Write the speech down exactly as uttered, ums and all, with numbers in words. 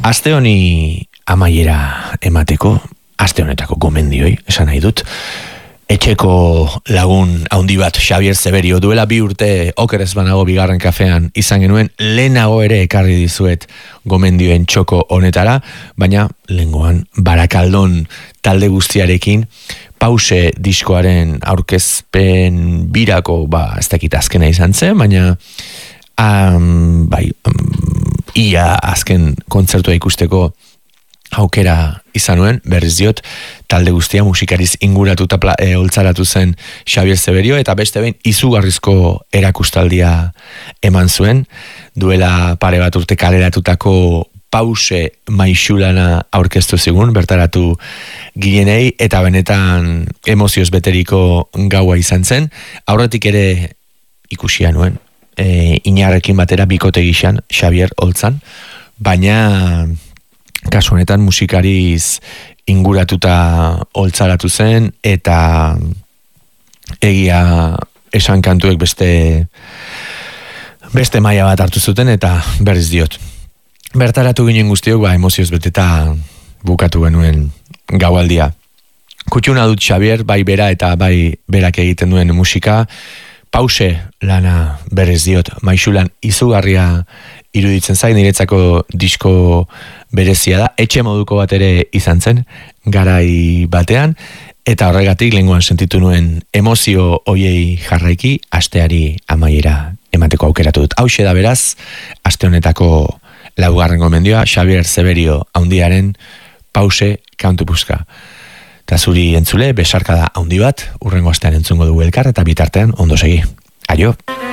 Aste honi amaiera emateko, aste honetako gomendioi, esan nahi dut, etxeko lagun haundi bat Xabier Zeberio duela bi urte okerez banago bigarren kafean izan genuen, lehenago ere ekarri dizuet gomendioen txoko honetara, baina lengoan Barakaldon talde guztiarekin Pause diskoaren aurkezpen birako, ba, ez dakit azkena izan zen, baina um, bai, um, ia azken kontzertua ikusteko aukera izan nuen, berriz diot, talde guztia musikariz inguratuta pla, e, oltzaratu zen Xabier Zeberio, eta beste behin izugarrizko erakustaldia eman zuen, duela pare bat urte kaleratutako Pause maixulana aurkeztu zigun, bertaratu ginenei, eta benetan emozioz beteriko gaua izan zen. Aurretik ere ikusia nuen, e, Inarrekin batera bikote gixan, Xabier Oltzan, baina kasu honetan musikariz inguratuta oltzaratu zen, eta egia esan kantuek beste beste maila bat hartu zuten, eta berriz diot. Bertaratu ginen guztiok, ba, emozioz beteta bukatu genuen gaualdia. Kutxuna dut Xabier, bai bera eta bai berak egiten duen musika, Pause lana berriz diot, maixulan izugarria iruditzen zain, niretzako disko berezia da, etxe moduko bat ere izan zen, garai batean, eta horregatik lehengoan sentitu nuen emozio hoiei jarraiki, asteari amaiera emateko aukeratu dut. Hauxe da beraz, aste honetako laugarren gomendioa, Xabier Zeberio haundiaren Pause kantu puska. Eta zuri entzule, besarkada haundi bat, urrengo astean entzungo dugu elkar, eta bitartean ondo segi. Aio!